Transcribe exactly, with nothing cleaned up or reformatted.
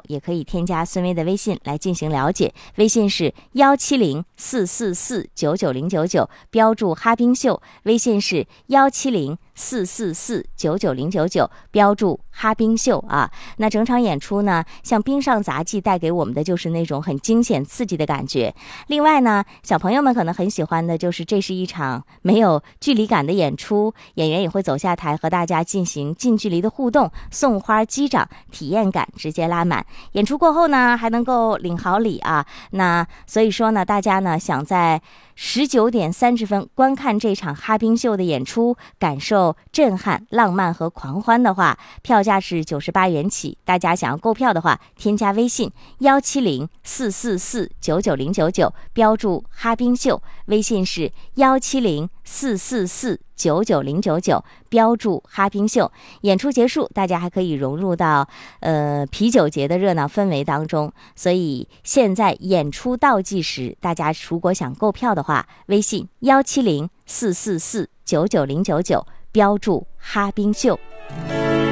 也可以添加孙薇的微信来进行了解，微信是幺七零四四四九九零九九，标注哈冰秀，微信是幺七零四四四九九零九九，标注哈冰秀啊。那整场演出呢，像冰上杂技带给我们的就是那种很惊险刺激的感觉。另外呢，小朋友们可能很喜欢的就是这是一场没有距离感的演出，演员也会走下台和大家进行近距离的互动，送花击掌，体验感直接拉满。演出过后呢，还能够领好礼啊。那所以说呢，大家呢想在十九点三十分观看这场哈冰秀的演出，感受震撼、浪漫和狂欢的话，票价是九十八元起。大家想要购票的话，添加微信幺七零四四四九九零九九，标注哈冰秀，微信是幺七零四四四九九零九九，标注哈冰秀。演出结束，大家还可以融入到呃啤酒节的热闹氛围当中。所以现在演出倒计时，大家如果想购票的话，微信幺七零四四四九九零九九，标注哈冰秀。